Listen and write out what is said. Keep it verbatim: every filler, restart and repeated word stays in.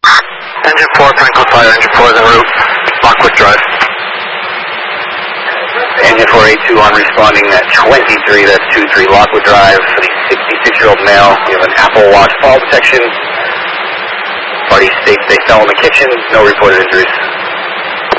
Engine four, Franklin Fire, engine four is en route, Lockwood Drive. Engine four eight two on responding at twenty-three, that's two three Lockwood Drive for the sixty-six-year-old male. We have an Apple Watch fall detection. Party states they fell in the kitchen, no reported injuries.